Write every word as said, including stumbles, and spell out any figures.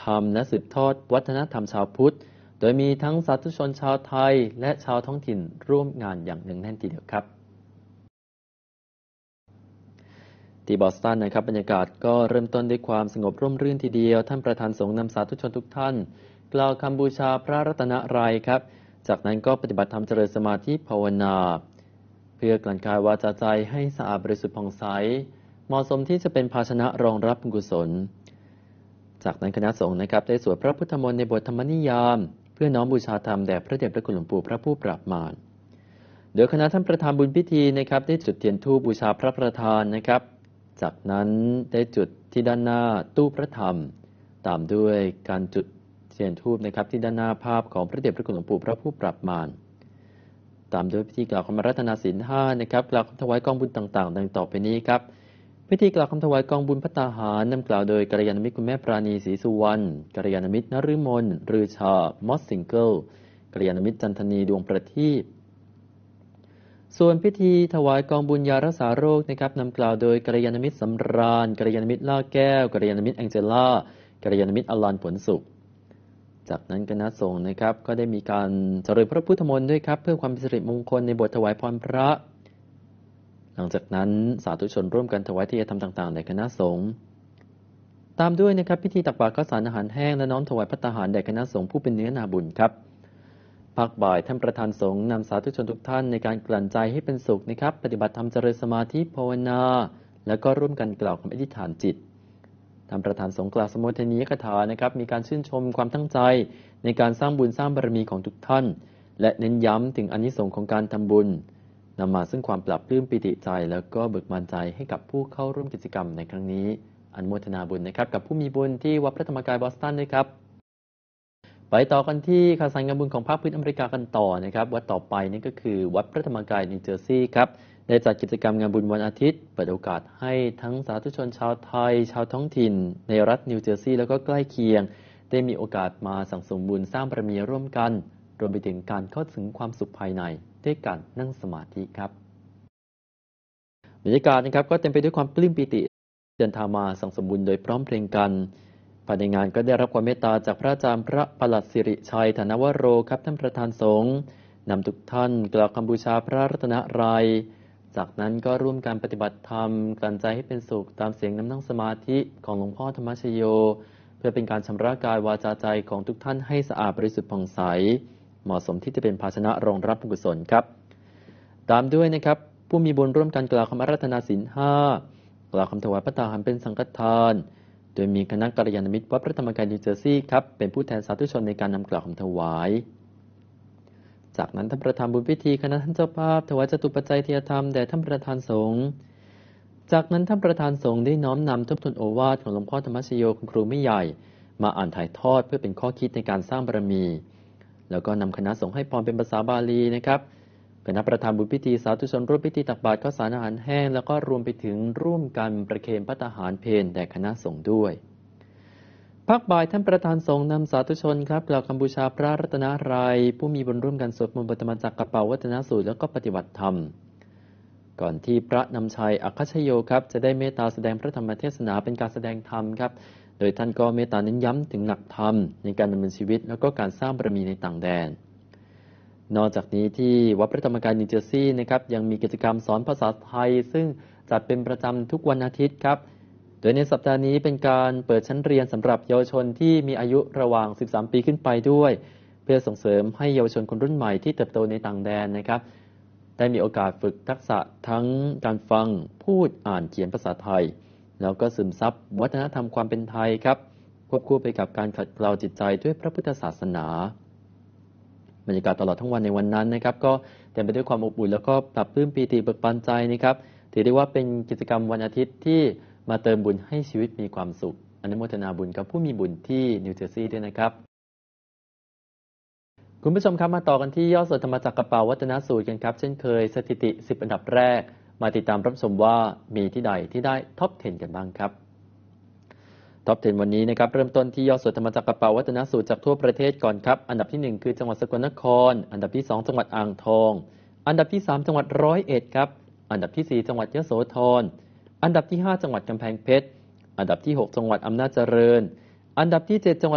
รรมและสืบทอดวัฒนธรรมชาวพุทธโดยมีทั้งสาธุชนชาวไทยและชาวท้องถิ่นร่วมงานอย่างเนืองแน่นทีเดียวครับที่บอสตันนะครับบรรยากาศก็เริ่มต้นด้วยความสงบร่มรื่นทีเดียวท่านประธานสงฆ์นำสาธุชนทุกท่านกล่าวคำบูชาพระรัตนตรัยครับจากนั้นก็ปฏิบัติธรรมเจริญสมาธิภาวนาเพื่อกลั่นกายวาจาใจให้สะอาดบริสุทธิ์ผ่องใสเหมาะสมที่จะเป็นภาชนะรองรับบุญกุศลจากนั้นคณะสงฆ์นะครับได้สวดพระพุทธมนต์ในบทธรรมนิยามเพื่อน้อมบูชาธรรมแด่พระเดชพระคุณหลวงปู่พระผู้ปราบมารโดยคณะท่านประธานบุญพิธีนะครับได้จุดเทียนธูปบูชาพระประธานนะครับจากนั้นได้จุดที่ด้านหน้าตู้พระธรรมตามด้วยการจุดเทียนธูปนะครับที่ด้านหน้าภาพของพระเดชพระคุณหลวงปู่พระผู้ปราบมารตามด้วยพิธีกล่าวคำรัตนาศีลห้านะครับกล่าวคำถวายกองบุญต่างๆดังต่อไปนี้ครับพิธีกล่าวคำถวายกองบุญภัตตาหารนำกล่าวโดยกัลยาณมิตรคุณแม่ปราณีศรีสุวรรณกัลยาณมิตรนฤมลรือชามอสซิงเกิลกัลยาณมิตรจันทนีดวงประทีปส่วนพิธีถวายกองบุญยารักษาโรคนะครับนำกล่าวโดยกัลยาณมิตรสำราญกัลยาณมิตรล่าแก้วกัลยาณมิตรแองเจล่ากัลยาณมิตรอลันผลสุขจากนั้นคณะสงฆ์นะครับก็ได้มีการเจริญพระพุทธมนต์ด้วยครับเพื่อความเป็นสิริมงคลในบทถวายพรพระหลังจากนั้นสาธุชนร่วมกันถวายทายธรรมต่างๆแด่คณะสงฆ์ตามด้วยนะครับพิธีตักบาตรข้าวสารอาหารแห้งและน้อมถวายภัตตาหารแด่คณะสงฆ์ผู้เป็นเนื้อนาบุญครับภาคบ่ายท่านประธานสงฆ์นำสาธุชนทุกท่านในการกลั่นใจให้เป็นสุขนะครับปฏิบัติธรรมเจริญสมาธิภาวนาแล้วก็ร่วมกันกล่าวคำอธิษฐานจิตท่านประธานสงฆ์กล่าวสมุทนียคถานะครับมีการชื่นชมความตั้งใจในการสร้างบุญสร้างบารมีของทุกท่านและเน้นย้ำถึงอานิสงส์ของการทำบุญนำมาซึ่งความปรับปลื้มปิติใจแล้วก็เบิกบานใจให้กับผู้เข้าร่วมกิจกรรมในครั้งนี้อนุโมทนาบุญนะครับกับผู้มีบุญที่วัดพระธรรมกายบอสตันด้วยครับไปต่อกันที่ข่าวสารงานบุญของภาคพื้นอเมริกากันต่อนะครับวัดต่อไปนี่ก็คือวัดพระธรรมกายนิวเจอร์ซีย์ครับได้จัดกิจกรรมงานบุญวันอาทิตย์เปิดโอกาสให้ทั้งสาธุชนชาวไทยชาวท้องถิ่นในรัฐนิวเจอร์ซีย์แล้วก็ใกล้เคียงได้มีโอกาสมาสั่งสมบุญสร้างบารมีร่วมกันรวมไปถึงการเข้าถึงความสุขภายในด้วยการนั่งสมาธิครับบรรยากาศนะครับก็เต็มไปด้วยความปลื้มปิติเดินทางมาสั่งสมบุญโดยพร้อมเพรียงกันภายในงานก็ได้รับความเมตตาจากพระอาจารย์พระปลัดสิริชัยธนวโรครับท่านประธานสงฆ์นำทุกท่านกล่าวคำบูชาพระรัตนตรัยจากนั้นก็ร่วมกันปฏิบัติธรรมกลั่นใจให้เป็นสุขตามเสียงน้ำนั่งสมาธิของหลวงพ่อธรรมชโยเพื่อเป็นการชำระกายวาจาใจของทุกท่านให้สะอาดบริสุทธิ์ผ่องใสเหมาะสมที่จะเป็นภาชนะรองรับบุญกุศลครับตามด้วยนะครับผู้มีบุญร่วมกันกล่าวคำอาราธนาศีลห้ากล่าวคำถวายภัตตาหารเป็นสังฆทานโดยมีคณะกัลยาณมิตรวัดพระธรรมกายนิวเจอร์ซีย์ครับเป็นผู้แทนสาธุชนในการนำกล่าวคำถวายจากนั้นท่านประธานบุญพิธีคณะท่านเจ้าภาพถวายจตุปัจจัยทายธรรมแด่ท่านประธานสงฆ์จากนั้นท่านประธานสงฆ์ได้น้อมนำทบทวนโอวาทของหลวงพ่อธรรมชโยคุณครูไม่ใหญ่มาอ่านถ่ายทอดเพื่อเป็นข้อคิดในการสร้างบารมีแล้วก็นำคณะสงฆ์ให้พรเป็นภาษาบาลีนะครับคณะประธานบุญพิธีสาธุชนร่วมพิธีตักบาตรข้าวสารอาหารแห้งแล้วก็รวมไปถึงร่วมกันประเคนภัตตาหารเพลแด่คณะสงฆ์ด้วยภาคบ่ายท่านประธานสงฆ์นำสาธุชนครับกล่าวคำบูชาพระรัตนตรัยผู้มีบุญร่วมกันสวดมนต์บทธรรมจักรกระเป๋าวัฒนสูตรแล้วก็ปฏิบัติธรรมก่อนที่พระนำชัยอัคคชโยครับจะได้เมตตาแสดงพระธรรมเทศนาเป็นการแสดงธรรมครับโดยท่านก็เมตตาเน้นย้ำถึงหลักธรรมในการดำเนินชีวิตแล้วก็การสร้างบารมีในต่างแดนนอกจากนี้ที่วัดพระธรรมกายนิวเจอร์ซีย์นะครับยังมีกิจกรรมสอนภาษาไทยซึ่งจัดเป็นประจำทุกวันอาทิตย์ครับโดยในสัปดาห์นี้เป็นการเปิดชั้นเรียนสำหรับเยาวชนที่มีอายุระหว่างสิบสามปีขึ้นไปด้วยเพื่อส่งเสริมให้เยาวชนคนรุ่นใหม่ที่เติบโตในต่างแดนนะครับได้มีโอกาสฝึกทักษะทั้งการฟังพูดอ่านเขียนภาษาไทยแล้วก็ซึมซับวัฒนธรรมความเป็นไทยครับควบคู่ไปกับการขัดเกลาจิตใจด้วยพระพุทธศาสนาบรรยากาศตลอดทั้งวันในวันนั้นนะครับก็เต็มไปด้วยความอบอุ่นแล้วก็ปรับปลื้มปีติเบิกบานใจนะครับถือได้ว่าเป็นกิจกรรมวันอาทิตย์ที่มาเติมบุญให้ชีวิตมีความสุขอนุโมทนาบุญกับผู้มีบุญที่นิวเจอร์ซีย์ด้วยนะครับคุณผู้ชมครับมาต่อกันที่ยอดสวดธรรมจักรกระเป๋าวัฒนสูตรกันครับเช่นเคยสถิติสิบอันดับแรกมาติดตามรับชมว่ามีที่ใดที่ได้ท็อปสิบกันบ้างครับท็อปสิบวันนี้นะครับเริ่มต้นที่ยอดสวดธรรมจักรกระเป๋าวัฒนสูตรจากทั่วประเทศก่อนครับอันดับที่หนึ่งคือจังหวัดสกลนครอันดับที่สองจังหวัดอ่างทองอันดับที่สามจังหวัดร้อยเอ็ดครับอันดับที่สี่จังหวัดยโสธรอันดับที่ห้าจังหวัดกำแพงเพชรอันดับที่หกจังหวัดอำนาจเจริญอันดับที่เจ็ดจังหวัด